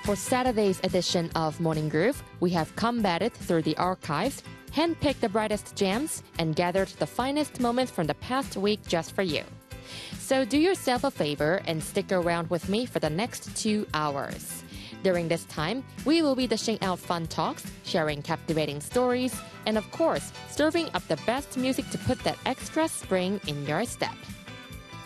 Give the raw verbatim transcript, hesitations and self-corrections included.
For Saturday's edition of Morning Groove, we have combated through the archives, handpicked the brightest gems, and gathered the finest moments from the past week just for you. So do yourself a favor and stick around with me for the next two hours. During this time, we will be dishing out fun talks, sharing captivating stories, and of course, serving up the best music to put that extra spring in your step.